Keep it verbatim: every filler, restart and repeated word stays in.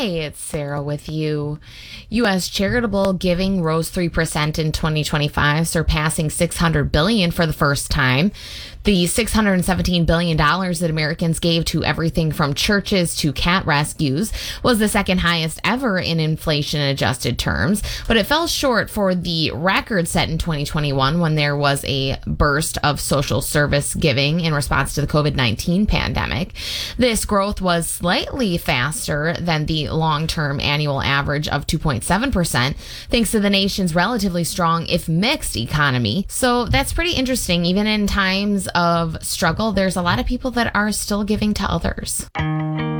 Hey, it's Sarah with you. U S charitable giving rose three percent in twenty twenty-five, surpassing six hundred billion dollars for the first time. The six hundred seventeen billion dollars that Americans gave to everything from churches to cat rescues was the second highest ever in inflation-adjusted terms, but it fell short for the record set in twenty twenty-one when there was a burst of social service giving in response to the covid nineteen pandemic. This growth was slightly faster than the long-term annual average of two point seven percent, thanks to the nation's relatively strong, if mixed, economy. So that's pretty interesting. Even in times of struggle, there's a lot of people that are still giving to others.